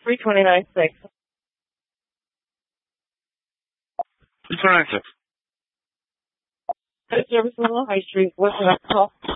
329.6. 329.6. Service on High Street. What's the next call?